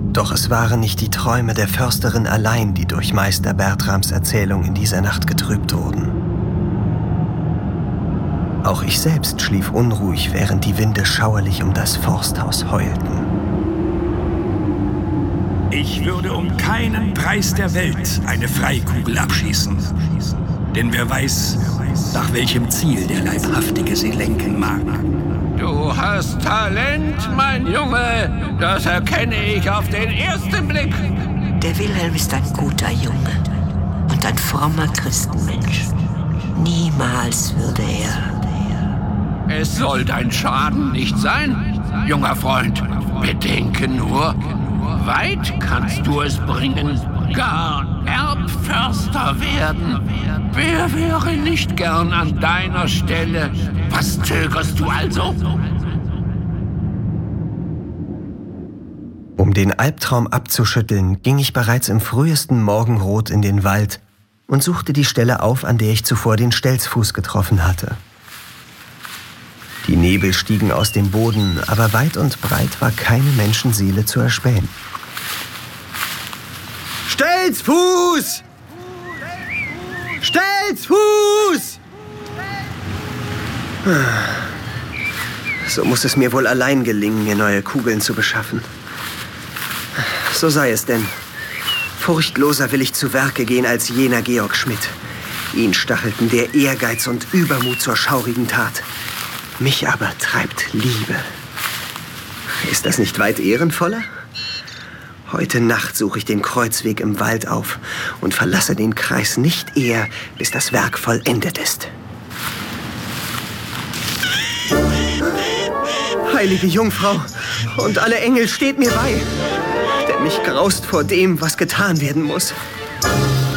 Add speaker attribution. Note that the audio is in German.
Speaker 1: Doch es waren nicht die Träume der Försterin allein, die durch Meister Bertrams Erzählung in dieser Nacht getrübt wurden. Auch ich selbst schlief unruhig, während die Winde schauerlich um das Forsthaus heulten.
Speaker 2: Ich würde um keinen Preis der Welt eine Freikugel abschießen. Denn wer weiß, nach welchem Ziel der Leibhaftige sie lenken mag.
Speaker 3: Du hast Talent, mein Junge. Das erkenne ich auf den ersten Blick.
Speaker 4: Der Wilhelm ist ein guter Junge und ein frommer Christenmensch. Niemals würde er...
Speaker 3: Es soll dein Schaden nicht sein, junger Freund. Bedenke nur, weit kannst du es bringen, gar Erbförster werden. Wer wäre nicht gern an deiner Stelle? Was zögerst du also?
Speaker 1: Um den Albtraum abzuschütteln, ging ich bereits im frühesten Morgenrot in den Wald und suchte die Stelle auf, an der ich zuvor den Stelzfuß getroffen hatte. Die Nebel stiegen aus dem Boden, aber weit und breit war keine Menschenseele zu erspähen. Stelzfuß! Stelzfuß! So muss es mir wohl allein gelingen, mir neue Kugeln zu beschaffen. So sei es denn. Furchtloser will ich zu Werke gehen als jener Georg Schmidt. Ihn stachelten der Ehrgeiz und Übermut zur schaurigen Tat. Mich aber treibt Liebe. Ist das nicht weit ehrenvoller? Heute Nacht suche ich den Kreuzweg im Wald auf und verlasse den Kreis nicht eher, bis das Werk vollendet ist. Heilige Jungfrau und alle Engel, steht mir bei, denn mich graust vor dem, was getan werden muss.